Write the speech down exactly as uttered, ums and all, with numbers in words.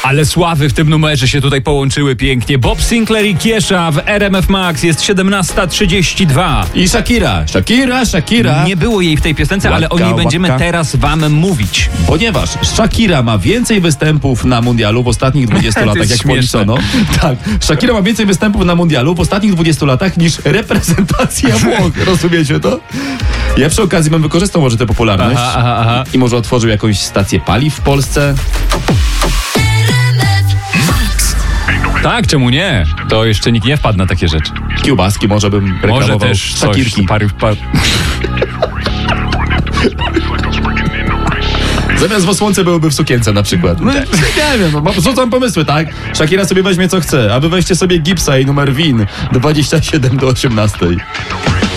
Ale sławy w tym numerze się tutaj połączyły pięknie. Bob Sinclair i Kiesza w R M F Max. Jest siedemnasta trzydzieści dwa. I Shakira. Shakira, Shakira. Nie było jej w tej piosence, Łaka, ale o niej będziemy łaka. teraz wam mówić. Ponieważ Shakira ma więcej występów na mundialu w ostatnich dwudziestu To latach, jest jak śmieszne. policzyno. Tak, Shakira ma więcej występów na mundialu w ostatnich dwudziestu latach niż reprezentacja Włoch. Rozumiecie to? Ja przy okazji bym wykorzystał może tę popularność Aha, aha, aha. i może otworzył jakąś stację paliw w Polsce. Tak, czemu nie? To jeszcze nikt nie wpadł na takie rzeczy. Kiełbaski może bym reklamował. Może też coś. Shakirki. Par, par... Zamiast w osłonce byłyby w sukience na przykład. No, nie wiem, no, rzucam pomysły, tak? Shakira sobie weźmie co chce, a wy weźcie sobie Gipsa i numer W I N dwadzieścia siedem do osiemnastej.